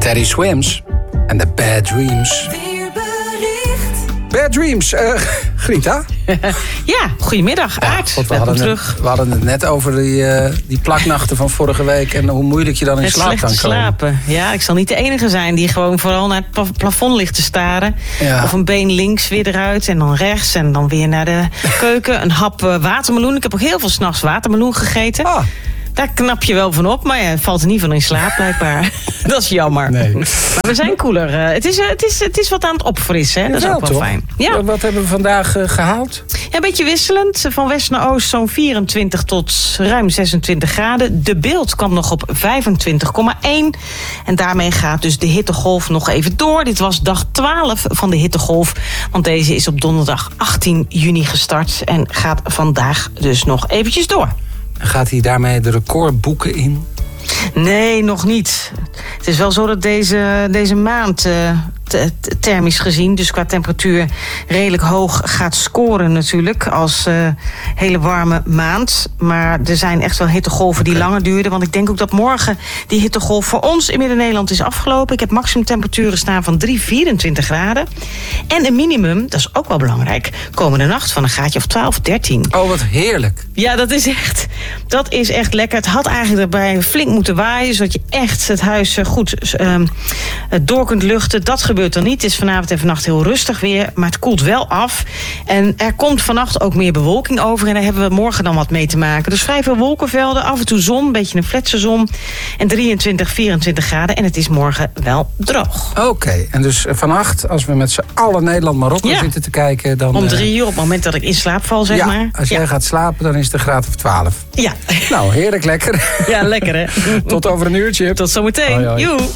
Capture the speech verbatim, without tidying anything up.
Teddy Swims en de Bad Dreams. Bad Dreams, uh, Grita? Ja, goedemiddag, Aart. Ja, we, hadden terug. Het, we hadden het net over die, uh, die plaknachten van vorige week en hoe moeilijk je dan in het slaap kan komen. slapen. Ja, ik zal niet de enige zijn die gewoon vooral naar het plafond ligt te staren. Ja. Of een been links weer eruit en dan rechts en dan weer naar de keuken. Een hap uh, watermeloen. Ik heb ook heel veel 's nachts watermeloen gegeten. Ah. Daar knap je wel van op, maar ja, valt er niet van in slaap blijkbaar. Dat is jammer. Nee. Maar we zijn koeler. Uh, het, is, uh, het, is, het is wat aan het opfrissen, hè? Dat is ook wel toch? Fijn. Ja. Wat hebben we vandaag uh, gehaald? Ja, een beetje wisselend. Van west naar oost zo'n vierentwintig tot ruim zesentwintig graden. De Beeld kwam nog op vijfentwintig komma één. En daarmee gaat dus de hittegolf nog even door. Dit was dag twaalf van de hittegolf. Want deze is op donderdag achttien juni gestart. En gaat vandaag dus nog eventjes door. Gaat hij daarmee de recordboeken in? Nee, nog niet. Het is wel zo dat deze, deze maand uh, t- t- thermisch gezien, dus qua temperatuur redelijk hoog gaat scoren natuurlijk als uh, hele warme maand. Maar er zijn echt wel hittegolven die okay. langer duurden. Want ik denk ook dat morgen die hittegolf voor ons in Midden-Nederland is afgelopen. Ik heb maximumtemperaturen staan van drie, vierentwintig graden. En een minimum, dat is ook wel belangrijk, komende nacht van een graadje of twaalf, dertien. Oh, wat heerlijk. Ja, dat is echt, dat is echt lekker. Het had eigenlijk erbij flink moeten waaien, zodat je echt het huis goed uh, door kunt luchten. Dat gebeurt er niet. Het is vanavond en vannacht heel rustig weer, maar het koelt wel af. En er komt vannacht ook meer bewolking over en daar hebben we morgen dan wat mee te maken. Dus vrij veel wolkenvelden, af en toe zon, een beetje een fletse zon. En drieëntwintig, vierentwintig graden en het is morgen wel droog. Oké, okay. En dus vannacht, als we met z'n allen Nederland-Marokko ja. zitten te kijken, dan... Om drie uur, op het moment dat ik in slaap val, zeg ja, maar. Als jij ja. gaat slapen, dan is het een graad of twaalf. Ja. Nou, heerlijk lekker. Ja, lekker hè. Tot over een uurtje. Tot zometeen. Joe.